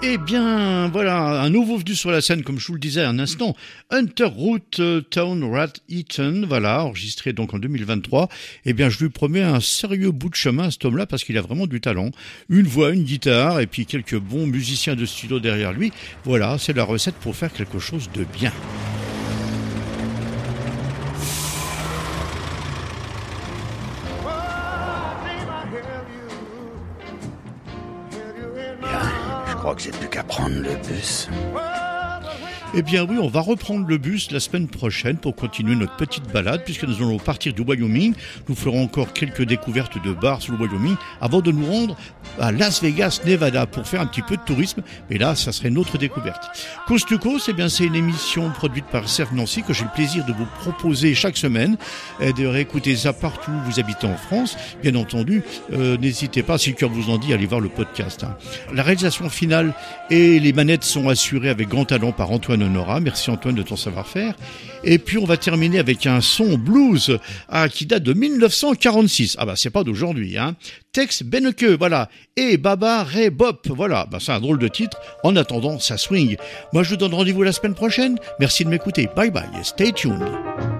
Eh bien, voilà, un nouveau venu sur la scène, comme je vous le disais un instant, Hunter Root Town Rat Eaton, voilà, enregistré donc en 2023. Eh bien, je lui promets un sérieux bout de chemin à cet homme-là, parce qu'il a vraiment du talent. Une voix, une guitare, et puis quelques bons musiciens de studio derrière lui. Voilà, c'est la recette pour faire quelque chose de bien. Je crois que j'ai plus qu'à prendre le bus. Eh bien oui, on va reprendre le bus la semaine prochaine pour continuer notre petite balade, puisque nous allons partir du Wyoming. Nous ferons encore quelques découvertes de bars sur le Wyoming avant de nous rendre à Las Vegas, Nevada, pour faire un petit peu de tourisme. Mais là, ça serait une autre découverte. Coast to Coast, eh bien, c'est une émission produite par Serge Nancy que j'ai le plaisir de vous proposer chaque semaine et de réécouter ça partout où vous habitez en France. Bien entendu, n'hésitez pas, si le cœur vous en dit, à aller voir le podcast. La réalisation finale et les manettes sont assurées avec grand talent par Antoine Honora. Merci Antoine de ton savoir-faire. Et puis on va terminer avec un son blues qui date de 1946. Ah bah c'est pas d'aujourd'hui, hein. Tex Beneke, voilà. Et Baba Ray Bop, voilà. Bah c'est un drôle de titre. En attendant, ça swing. Moi je vous donne rendez-vous la semaine prochaine. Merci de m'écouter. Bye bye et stay tuned.